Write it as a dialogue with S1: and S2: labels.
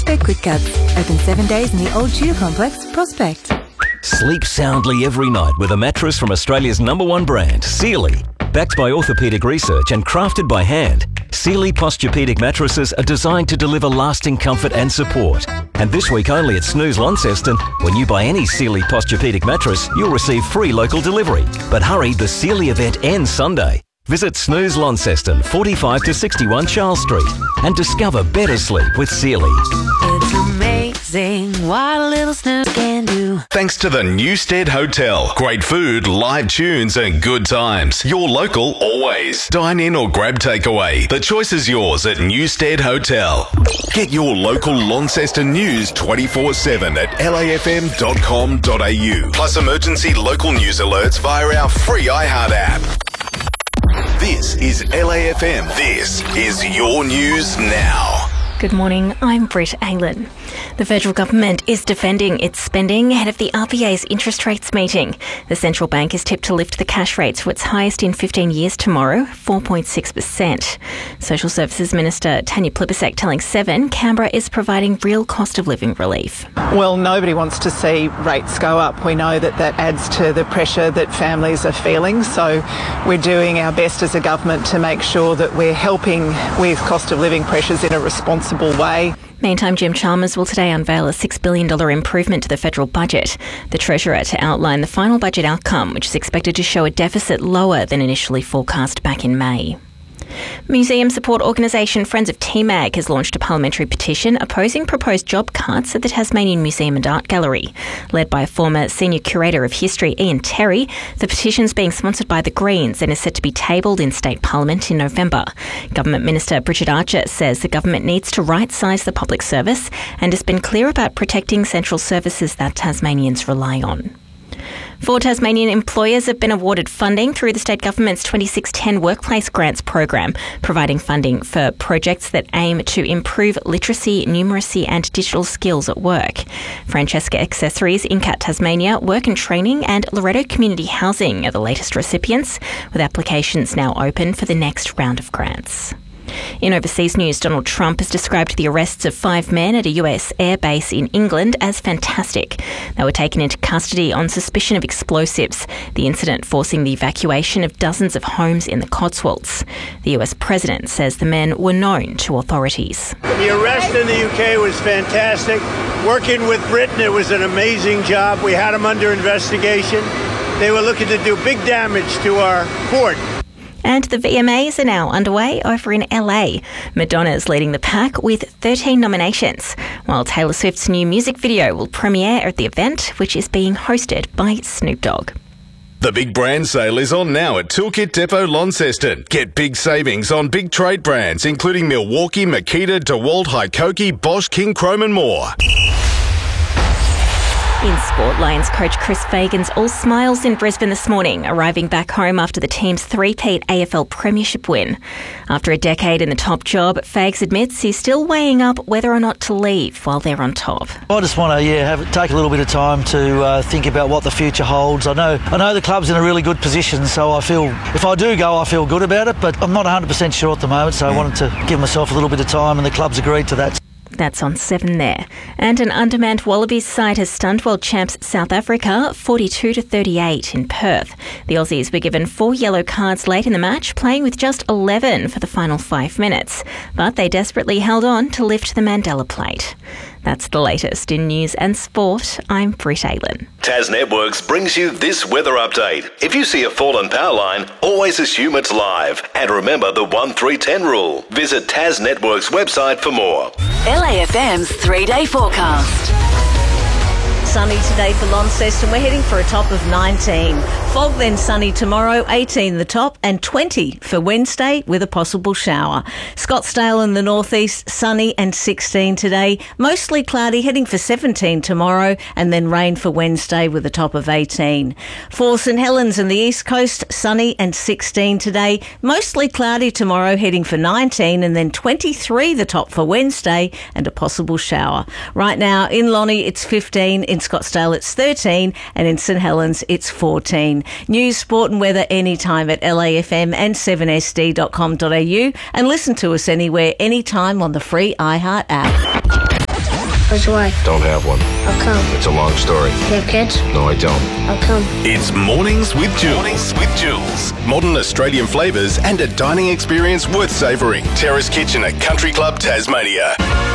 S1: Prospect Quick Cuts. Open 7 days in the Old Tudor Complex, Prospect.
S2: Sleep soundly every night with a mattress from Australia's #1 brand, Sealy. Backed by orthopaedic research and crafted by hand, Sealy Posturepedic mattresses are designed to deliver lasting comfort and support. And this week only at Snooze Launceston, when you buy any Sealy Posturepedic mattress, you'll receive free local delivery. But hurry, the Sealy event ends Sunday. Visit Snooze Launceston, 45 to 61 Charles Street, and discover better sleep with Sealy.
S3: It's amazing what a little snooze can do.
S4: Thanks to the Newstead Hotel. Great food, live tunes and good times. Your local always. Dine in or grab takeaway. The choice is yours at Newstead Hotel. Get your local Launceston news 24/7 at lafm.com.au. Plus emergency local news alerts via our free iHeart app. This is LAFM. This is your news now.
S5: Good morning, I'm Britt Aylan. The federal government is defending its spending ahead of the RBA's interest rates meeting. The central bank is tipped to lift the cash rates to its highest in 15 years tomorrow, 4.6%. Social Services Minister Tanya Plibersek telling Seven, Canberra is providing real cost of living relief.
S6: Well, nobody wants to see rates go up. We know that that adds to the pressure that families are feeling. So we're doing our best as a government to make sure that we're helping with cost of living pressures in a responsible way.
S5: Meantime, Jim Chalmers will today unveil a $6 billion improvement to the federal budget. The Treasurer to outline the final budget outcome, which is expected to show a deficit lower than initially forecast back in May. Museum support organisation Friends of TMAG has launched a parliamentary petition opposing proposed job cuts at the Tasmanian Museum and Art Gallery. Led by former Senior Curator of History Ian Terry, the petition is being sponsored by the Greens and is set to be tabled in State Parliament in November. Government Minister Bridget Archer says the government needs to right-size the public service and has been clear about protecting central services that Tasmanians rely on. 4 Tasmanian employers have been awarded funding through the state government's 2610 Workplace Grants program, providing funding for projects that aim to improve literacy, numeracy and digital skills at work. Francesca Accessories, Incat Tasmania, Work and Training and Loretto Community Housing are the latest recipients, with applications now open for the next round of grants. In overseas news, Donald Trump has described the arrests of 5 men at a US air base in England as fantastic. They were taken into custody on suspicion of explosives, the incident forcing the evacuation of dozens of homes in the Cotswolds. The US president says the men were known to authorities.
S7: The arrest in the UK was fantastic. Working with Britain, it was an amazing job. We had them under investigation. They were looking to do big damage to our port.
S5: And the VMAs are now underway over in LA. Madonna's leading the pack with 13 nominations, while Taylor Swift's new music video will premiere at the event, which is being hosted by Snoop Dogg.
S4: The big brand sale is on now at Toolkit Depot Launceston. Get big savings on big trade brands, including Milwaukee, Makita, DeWalt, Hikoki, Bosch, King Chrome and more.
S5: In sport, Lions coach Chris Fagan's all smiles in Brisbane this morning, arriving back home after the team's three-peat AFL premiership win. After a decade in the top job, Fags admits he's still weighing up whether or not to leave while they're on top.
S8: I just want to take a little bit of time to think about what the future holds. I know the club's in a really good position, so I feel if I do go, I feel good about it, but I'm not 100% sure at the moment, so I wanted to give myself a little bit of time, and the club's agreed to that.
S5: That's on 7 there. And an undermanned Wallabies side has stunned world champs South Africa 42-38 in Perth. The Aussies were given 4 yellow cards late in the match, playing with just 11 for the final 5 minutes. But they desperately held on to lift the Mandela plate. That's the latest in news and sport. I'm Britt Aylan.
S4: Tas Networks brings you this weather update. If you see a fallen power line, always assume it's live. And remember the 1-3-10 rule. Visit Tas Networks website for more.
S3: LAFM's 3-day forecast.
S9: Sunny today for Launceston. We're heading for a top of 19. Fog then sunny tomorrow, 18 the top, and 20 for Wednesday with a possible shower. Scottsdale in the northeast, sunny and 16 today. Mostly cloudy, heading for 17 tomorrow, and then rain for Wednesday with a top of 18. For St Helens in the east coast, sunny and 16 today. Mostly cloudy tomorrow, heading for 19, and then 23 the top for Wednesday, and a possible shower. Right now in Lonnie, it's 15. In Scottsdale, it's 13, and in St Helens, it's 14. News, sport and weather anytime at LAFM and 7sd.com.au, and listen to us anywhere, anytime on the free iHeart app.
S10: Where's your wife?
S11: Don't have one.
S10: How come?
S11: It's a long story.
S10: You have kids?
S11: No, I don't.
S10: How come?
S4: It's Mornings with Jules. Modern Australian flavours and a dining experience worth savouring. Terrace Kitchen at Country Club Tasmania.